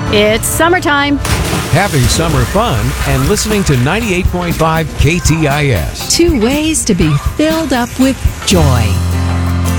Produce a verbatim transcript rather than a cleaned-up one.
It's summertime. Having summer fun and listening to ninety-eight point five K T I S. Two ways to be filled up with joy.